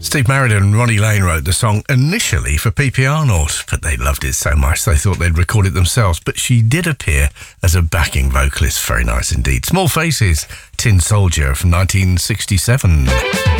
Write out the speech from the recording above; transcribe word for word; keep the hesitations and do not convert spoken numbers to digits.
Steve Meriden and Ronnie Lane wrote the song initially for P P Arnold, but they loved it so much they thought they'd record it themselves. But she did appear as a backing vocalist. Very nice indeed. Small Faces, Tin Soldier from nineteen sixty-seven.